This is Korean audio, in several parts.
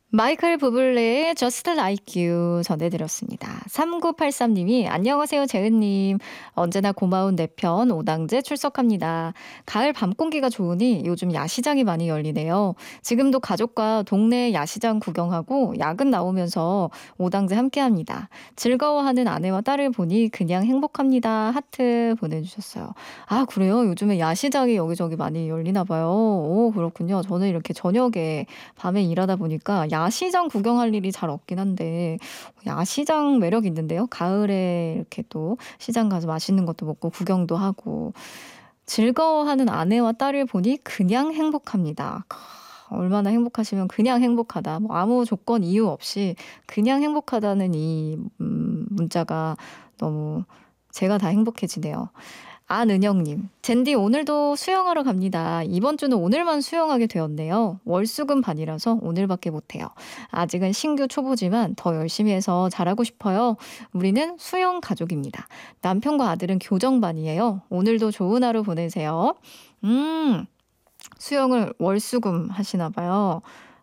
마이클 부블레의 Just Like You 전해드렸습니다. 3983님이 안녕하세요 재은님. 언제나 고마운 내 편 오당제 출석합니다. 가을 밤 공기가 좋으니 요즘 야시장이 많이 열리네요. 지금도 가족과 동네 야시장 구경하고 야근 나오면서 오당제 함께합니다. 즐거워하는 아내와 딸을 보니 그냥 행복합니다. 하트 보내주셨어요. 아 그래요? 요즘에 야시장이 여기저기 많이 열리나 봐요. 오 그렇군요. 저는 이렇게 저녁에 밤에 일하다 보니까 야시장 구경할 일이 잘 없긴 한데 야시장 매력 있는데요. 가을에 이렇게 또 시장 가서 맛있는 것도 먹고 구경도 하고 즐거워하는 아내와 딸을 보니 그냥 행복합니다. 얼마나 행복하시면 그냥 행복하다. 뭐 아무 조건 이유 없이 그냥 행복하다는 이 문자가 너무 제가 다 행복해지네요. 안은영님, 젠디 오늘도 수영하러 갑니다. 이번 주는 오늘만 수영하게 되었네요. 월수금 반이라서 오늘밖에 못해요. 아직은 신규 초보지만 더 열심히 해서 잘하고 싶어요. 우리는 수영 가족입니다. 남편과 아들은 교정반이에요. 오늘도 좋은 하루 보내세요. 수영을 월수금 하시나 봐요.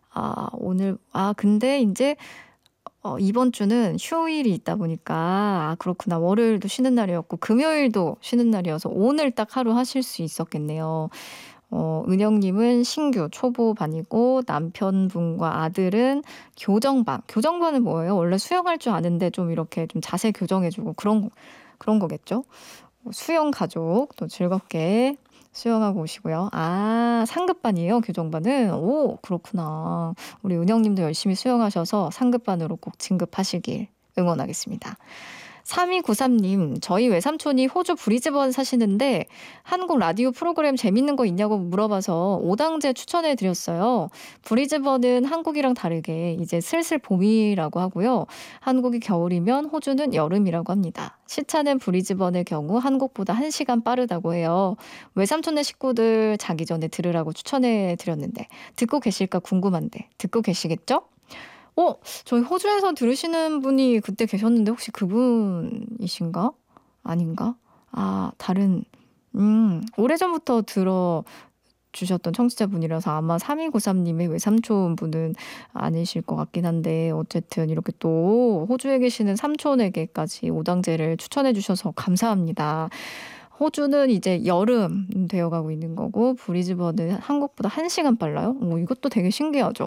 근데 이제 이번 주는 휴일이 있다 보니까 그렇구나. 월요일도 쉬는 날이었고 금요일도 쉬는 날이어서 오늘 딱 하루 하실 수 있었겠네요. 은영님은 신규 초보반이고 남편분과 아들은 교정반. 교정반은 뭐예요? 원래 수영할 줄 아는데 좀 이렇게 좀 자세 교정해주고 그런 거겠죠? 수영 가족 또 즐겁게 수영하고 오시고요. 상급반이에요, 교정반은. 오, 그렇구나. 우리 은영님도 열심히 수영하셔서 상급반으로 꼭 진급하시길 응원하겠습니다. 3293님, 저희 외삼촌이 호주 브리즈번 사시는데 한국 라디오 프로그램 재밌는 거 있냐고 물어봐서 오당제 추천해 드렸어요. 브리즈번은 한국이랑 다르게 이제 슬슬 봄이라고 하고요. 한국이 겨울이면 호주는 여름이라고 합니다. 시차는 브리즈번의 경우 한국보다 1시간 빠르다고 해요. 외삼촌네 식구들 자기 전에 들으라고 추천해 드렸는데 듣고 계실까 궁금한데 듣고 계시겠죠? 저희 호주에서 들으시는 분이 그때 계셨는데 혹시 그분이신가? 아닌가? 다른 오래전부터 주셨던 청취자분이라서 아마 3293님의 외삼촌분은 아니실 것 같긴 한데 어쨌든 이렇게 또 호주에 계시는 삼촌에게까지 오당제를 추천해 주셔서 감사합니다. 호주는 이제 여름 되어가고 있는 거고 브리즈번은 한국보다 1시간 빨라요? 이것도 되게 신기하죠.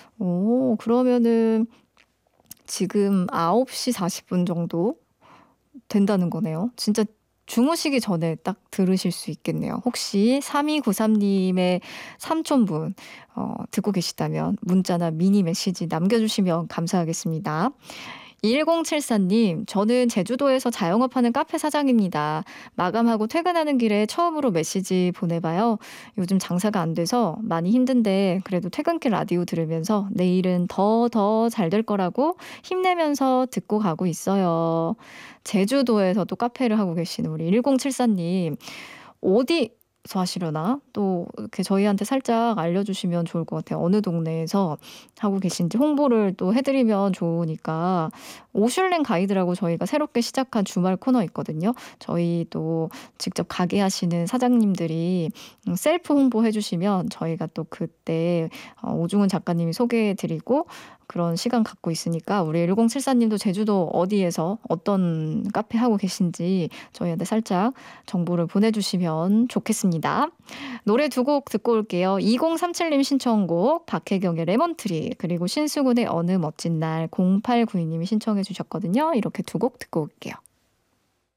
그러면은 지금 9시 40분 정도 된다는 거네요. 진짜 주무시기 전에 딱 들으실 수 있겠네요. 혹시 3293님의 삼촌분 듣고 계시다면 문자나 미니 메시지 남겨주시면 감사하겠습니다. 1074님, 저는 제주도에서 자영업하는 카페 사장입니다. 마감하고 퇴근하는 길에 처음으로 메시지 보내봐요. 요즘 장사가 안 돼서 많이 힘든데 그래도 퇴근길 라디오 들으면서 내일은 더 잘 될 거라고 힘내면서 듣고 가고 있어요. 제주도에서 또 카페를 하고 계시는 우리 1074님, 어디서 하시려나? 또 이렇게 저희한테 살짝 알려주시면 좋을 것 같아요. 어느 동네에서 하고 계신지 홍보를 또 해드리면 좋으니까. 오슐랭 가이드라고 저희가 새롭게 시작한 주말 코너 있거든요. 저희 또 직접 가게 하시는 사장님들이 셀프 홍보 해주시면 저희가 또 그때 오중훈 작가님이 소개해드리고 그런 시간 갖고 있으니까 우리 1074님도 제주도 어디에서 어떤 카페 하고 계신지 저희한테 살짝 정보를 보내주시면 좋겠습니다. 노래 두 곡 듣고 올게요. 2037님 신청곡 박혜경의 레몬트리 그리고 신수군의 어느 멋진 날 0892님이 신청해 주셨거든요. 이렇게 두 곡 듣고 올게요.